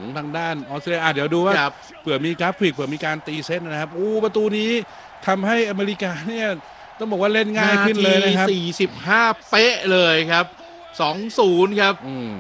ทางด้านออสเตรเลียเดี๋ยวดูว่าเผื่อมีกราฟิกเผื่อมีการตีเซตนะครับประตูนี้ทำให้อเมริกาเนี่ยต้องบอกว่าเล่นง่ายขึ้นเลยนะครับ 45เป๊ะเลยครับ 2-0 ครับ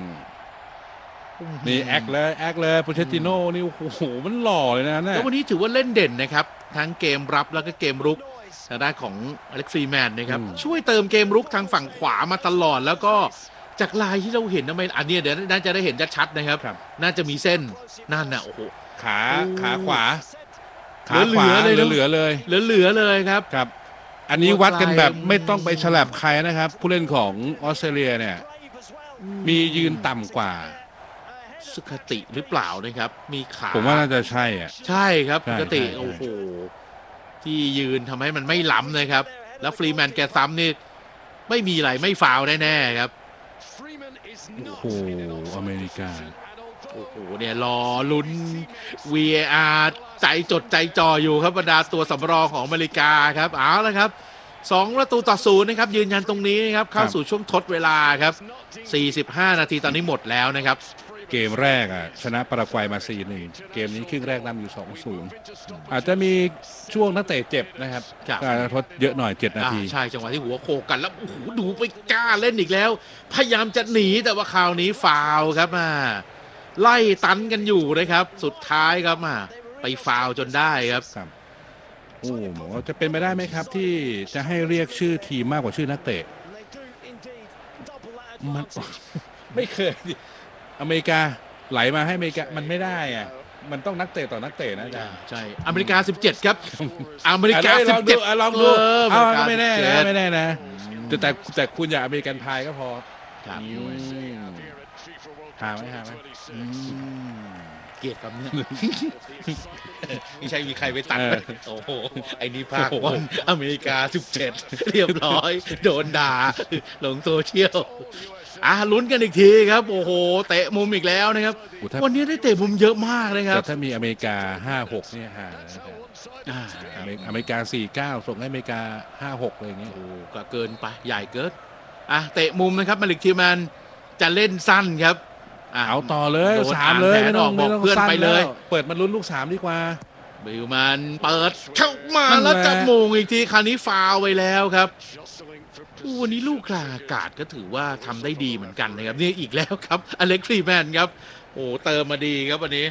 นี่แอคเลยโปเชตติโน่นี่โอ้โหมันหล่อเลยนะแล้ววันนี้ถือว่าเล่นเด่นนะครับทั้งเกมรับแล้วก็เกมรุกทางด้านของอเล็กซีแมนนะครับช่วยเติมเกมรุกทางฝั่งขวามาตลอดแล้วก็จากลายที่เราเห็นนะอันนี้เดี๋ยวน่าจะได้เห็นชัดๆนะครับน่าจะมีเส้นนั่นน่ะโอ้โหขาขวาเหลือเลยครับอันนี้วัดกันแบบไม่ต้องไปฉลับใครนะครับผู้เล่นของออสเตรเลียเนี่ยมียืนต่ำกว่าสุขติหรือเปล่านะครับมีขาผมว่าน่าจะใช่ใช่ครับสุขติโอ้โหที่ยืนทำให้มันไม่ล้ำนะครับแล้วฟรีแมนแกซ้ำนี่ไม่มีอะไรไม่ฟาวแน่ๆครับโอ้โหอเมริกาโอ้โหเนี่ยรอลุ้น VAR ใจจดใจจ่ออยู่ครับบรรดาตัวสำรองของอเมริกาครับเอาละครับ2-0นะครับยืนยันตรงนี้นะครับเข้าสู่ช่วงทดเวลาครับ45นาทีตอนนี้หมดแล้วนะครับเกมแรกชนะปารากวัยมา 4-1 เกมนี้ครึ่งแรกนำอยู่ 2-0 อาจจะมีช่วงนักเตะเจ็บนะครับการทดเยอะหน่อย7นาทีใช่จังหวะที่หัวโขกกันแล้วโอ้โหดูไปกล้าเล่นอีกแล้วพยายามจะหนีแต่ว่าคราวนี้ฟาวครับไล่ตันกันอยู่นะครับสุดท้ายครับไปฟาวจนได้ครับจะเป็นไปได้ไหมครับที่จะให้เรียกชื่อทีมมากกว่าชื่อนักเตะมันไม่เคยอเมริกาไหลมาให้อเมริกามันไม่ได้มันต้องนักเตะต่อนักเตะนะจ๊ะใช่อเมริกา17ครับอเมริกา17 ลองดูไม่แน่นะแต่คุณอย่าอเมริกันพายก็พอหาไหมเกลียดคำนี้ไม่ใช่มีใครไปตัดโอ้โหไอ้นี่ภาควันอเมริกา17เรียบร้อยโดนด่าลงโซเชียลลุ้นกันอีกทีครับโอ้โหเตะมุมอีกแล้วนะครับวันนี้ได้เตะมุมเยอะมากเลยครับแต่ถ้ามีอเมริกา5-6เนี่ยอเมริกา4-9ส่งให้อเมริกา5-6อะไรอย่างเงี้ยก็เกินไปใหญ่เกินเตะมุมนะครับมาลิกทีมันจะเล่นสั้นครับเอาต่อเลย3เลยไม่ต้องบอกเพื่อนไปเลยเปิดมาลุ้นลูก3ดีกว่าบิลมันเปิดเข้ามาแล้วจับมงอีกทีคราวนี้ฟาวไปแล้วครับวันนี้ลูกกลางอากาศก็ถือว่าทำได้ดีเหมือนกันนะครับนี่อีกแล้วครับอเล็กซ์ฟรีแมนครับเติมมาดีครับวันนี้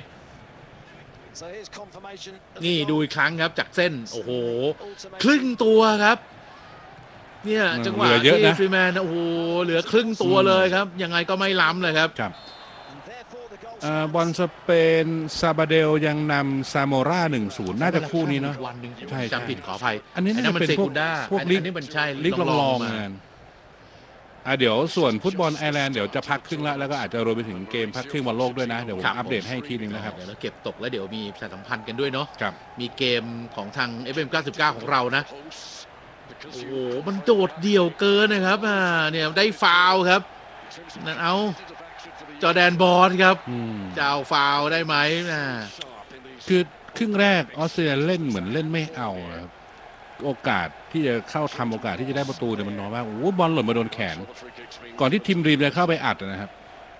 นี่ดูอีกครั้งครับจากเส้นโอ้โหครึ่งตัวครับเนี่ยจังหวะที่ฟรีแมนเหลือครึ่งตัวเลยครับยังไงก็ไม่ล้ำเลยครับบอลสเปนซาบาเดลยังนำซาโมรา 1-0 น่าจะคู่นี้เนาะวันหนึ่งใช่จำผิดขออภัยอันนี้มันเซกุนด้าพวกลิกมันใช่ลิกลองๆกันเดี๋ยวส่วนฟุตบอลไอร์แลนด์เดี๋ยวจะพักครึ่งแล้วก็อาจจะรวมไปถึงเกมพักครึ่งบอลโลกด้วยนะเดี๋ยวผมอัปเดตให้ทีนึงนะครับเดี๋ยวเราเก็บตกแล้วเดี๋ยวมีประชาสัมพันธ์กันด้วยเนาะมีเกมของทาง FM99 ของเรานะโอ้โหมันโดดเดี่ยวเกินนะครับเนี่ยได้ฟาวครับนั่นเอาจอแดนบอสครับจะเอาฟาวได้ไหมคือครึ่งแรกออสเตรเลียเล่นเหมือนเล่นไม่เอาครับโอกาสที่จะเข้าทำโอกาสที่จะได้ประตูเนี่ยมันน้อยมากบอลหล่นมาโดนแขนก่อนที่ทีมรีมจะเข้าไปอัดนะครับ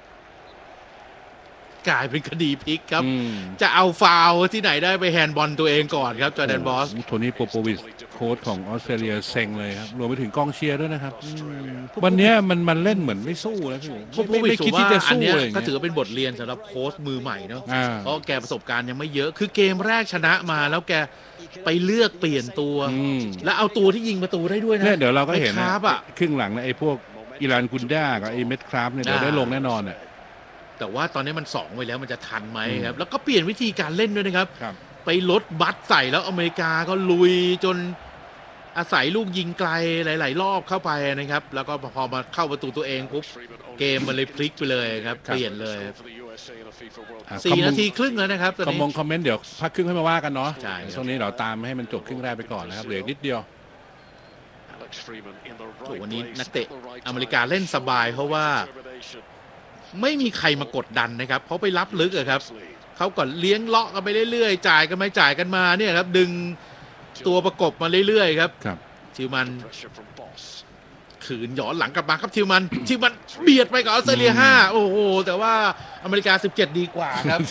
กลายเป็นคดีพลิกครับจะเอาฟาวที่ไหนได้ไปแฮนด์บอลตัวเองก่อนครับจอแดนบอสโทนี่โปโปวิชโค้ชของออสเตรเลียเซ็งเลยครับรวมไปถึงกองเชียร์ด้วยนะครับวันนี้มันเล่นเหมือนไม่สู้นะพี่ไม่คิดที่จะสู้เลยก็ถือว่าเป็นบทเรียนสำหรับโค้ชมือใหม่เนาะเพราะแกประสบการณ์ยังไม่เยอะคือเกมแรกชนะมาแล้วแกไปเลือกเปลี่ยนตัวแล้วเอาตัวที่ยิงประตูได้ด้วยนะเดี๋ยวเราก็เห็นนะครึ่งหลังนะไอ้พวกอิรานกุนด้ากับไอ้เม็ดคราฟเนี่ยเดี๋ยวได้ลงแน่นอนแต่ว่าตอนนี้มัน2ไปแล้วมันจะทันไหมครับแล้วก็เปลี่ยนวิธีการเล่นด้วยนะครับไปลดบัตใส่แล้วอเมริกาก็ลุยจนอาศัยลูกยิงไกลหลายๆรอบเข้าไปนะครับแล้วก็พอมาเข้าประตูตัวเองปุ๊บเกมมันเลยพลิกไปเลยครับเปลี่ยนเลย4 นาทีครึ่งแล้วนะครับตอนนี้คอมเมนต์เดี๋ยวพักครึ่งให้มาว่ากันเนาะช่วงนี้เราตามให้มันจบครึ่งแรกไปก่อนนะครับเหลือนิดเดียววันนี้นักเตะอเมริกาเล่นสบายเพราะว่าไม่มีใครมากดดันนะครับเขาไปรับลึกครับเขาก่อนเลี้ยงเลาะกันไปเรื่อยๆจ่ายกันไม่จ่ายกันมาเนี่ยครับดึงตัวประกบมาเรื่อยๆครับทิวมันขืนหย่อนหลังกลับมาครับทิวมันเบียดไปกับออสเตรเลีย5โอ้โหแต่ว่าอเมริกา17ดีกว่าครับ